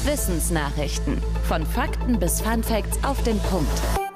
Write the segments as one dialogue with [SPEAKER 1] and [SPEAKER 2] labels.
[SPEAKER 1] Wissensnachrichten. Von Fakten bis Funfacts auf den Punkt.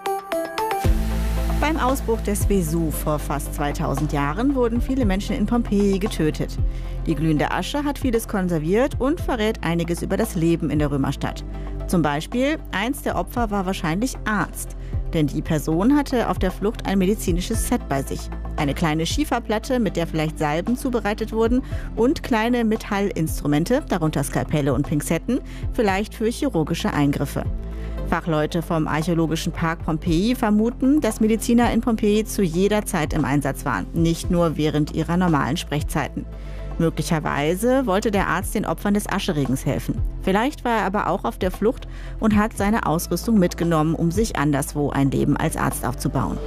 [SPEAKER 2] Beim Ausbruch des Vesuv vor fast 2000 Jahren wurden viele Menschen in Pompeji getötet. Die glühende Asche hat vieles konserviert und verrät einiges über das Leben in der Römerstadt. Zum Beispiel, eins der Opfer war wahrscheinlich Arzt. Denn die Person hatte auf der Flucht ein medizinisches Set bei sich. Eine kleine Schieferplatte, mit der vielleicht Salben zubereitet wurden, und kleine Metallinstrumente, darunter Skalpelle und Pinzetten, vielleicht für chirurgische Eingriffe. Fachleute vom Archäologischen Park Pompeji vermuten, dass Mediziner in Pompeji zu jeder Zeit im Einsatz waren, nicht nur während ihrer normalen Sprechzeiten. Möglicherweise wollte der Arzt den Opfern des Ascheregens helfen. Vielleicht war er aber auch auf der Flucht und hat seine Ausrüstung mitgenommen, um sich anderswo ein Leben als Arzt aufzubauen.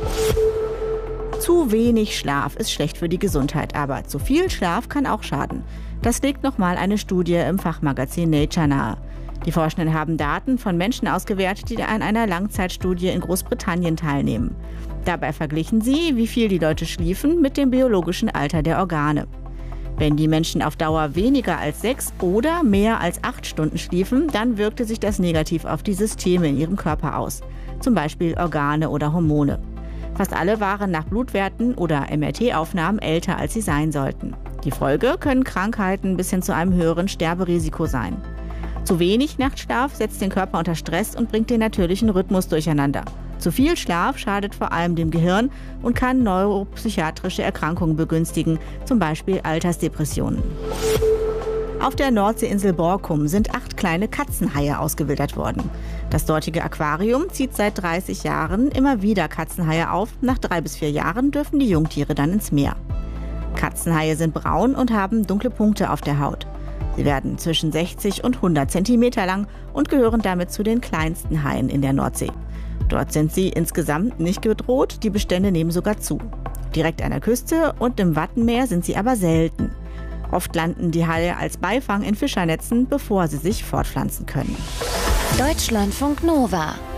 [SPEAKER 2] Zu wenig Schlaf ist schlecht für die Gesundheit, aber zu viel Schlaf kann auch schaden. Das legt nochmal eine Studie im Fachmagazin Nature nahe. Die Forschenden haben Daten von Menschen ausgewertet, die an einer Langzeitstudie in Großbritannien teilnehmen. Dabei verglichen sie, wie viel die Leute schliefen, mit dem biologischen Alter der Organe. Wenn die Menschen auf Dauer weniger als 6 oder mehr als 8 Stunden schliefen, dann wirkte sich das negativ auf die Systeme in ihrem Körper aus, zum Beispiel Organe oder Hormone. Fast alle waren nach Blutwerten oder MRT-Aufnahmen älter, als sie sein sollten. Die Folge können Krankheiten bis hin zu einem höheren Sterberisiko sein. Zu wenig Nachtschlaf setzt den Körper unter Stress und bringt den natürlichen Rhythmus durcheinander. Zu viel Schlaf schadet vor allem dem Gehirn und kann neuropsychiatrische Erkrankungen begünstigen, zum Beispiel Altersdepressionen. Auf der Nordseeinsel Borkum sind 8 kleine Katzenhaie ausgewildert worden. Das dortige Aquarium zieht seit 30 Jahren immer wieder Katzenhaie auf. Nach 3 bis 4 Jahren dürfen die Jungtiere dann ins Meer. Katzenhaie sind braun und haben dunkle Punkte auf der Haut. Sie werden zwischen 60 und 100 Zentimeter lang und gehören damit zu den kleinsten Haien in der Nordsee. Dort sind sie insgesamt nicht bedroht, die Bestände nehmen sogar zu. Direkt an der Küste und im Wattenmeer sind sie aber selten. Oft landen die Haie als Beifang in Fischernetzen, bevor sie sich fortpflanzen können.
[SPEAKER 1] Deutschlandfunk Nova